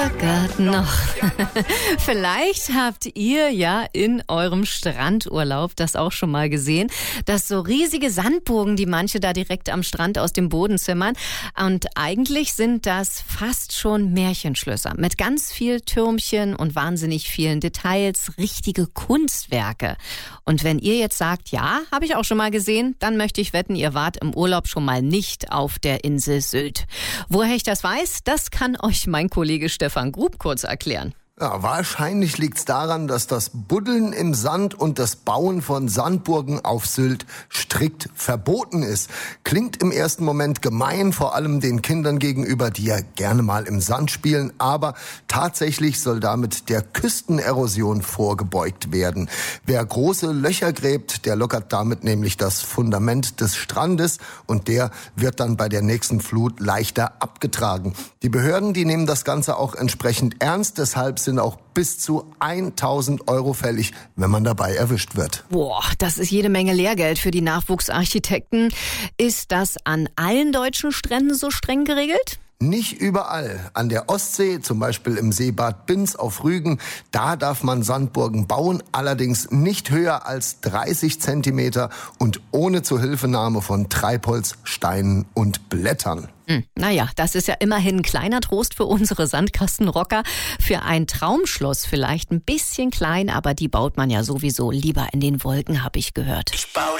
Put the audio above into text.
Garten noch. Vielleicht habt ihr ja in eurem Strandurlaub das auch schon mal gesehen, dass so riesige Sandburgen, die manche da direkt am Strand aus dem Boden zimmern. Und eigentlich sind das fast schon Märchenschlösser mit ganz viel Türmchen und wahnsinnig vielen Details, richtige Kunstwerke. Und wenn ihr jetzt sagt, ja, habe ich auch schon mal gesehen, dann möchte ich wetten, ihr wart im Urlaub schon mal nicht auf der Insel Sylt. Woher ich das weiß, das kann euch mein Kollege Stefan Grub kurz erklären. Ja, wahrscheinlich liegt's daran, dass das Buddeln im Sand und das Bauen von Sandburgen auf Sylt strikt verboten ist. Klingt im ersten Moment gemein, vor allem den Kindern gegenüber, die ja gerne mal im Sand spielen. Aber tatsächlich soll damit der Küstenerosion vorgebeugt werden. Wer große Löcher gräbt, der lockert damit nämlich das Fundament des Strandes und der wird dann bei der nächsten Flut leichter abgetragen. Die Behörden, die nehmen das Ganze auch entsprechend ernst, deshalb sind auch bis zu 1.000 Euro fällig, wenn man dabei erwischt wird. Boah, das ist jede Menge Lehrgeld für die Nachwuchsarchitekten. Ist das an allen deutschen Stränden so streng geregelt? Nicht überall. An der Ostsee, zum Beispiel im Seebad Binz auf Rügen, da darf man Sandburgen bauen, allerdings nicht höher als 30 Zentimeter und ohne Zuhilfenahme von Treibholz, Steinen und Blättern. Naja, das ist ja immerhin ein kleiner Trost für unsere Sandkastenrocker. Für ein Traumschloss vielleicht ein bisschen klein, aber die baut man ja sowieso lieber in den Wolken, habe ich gehört.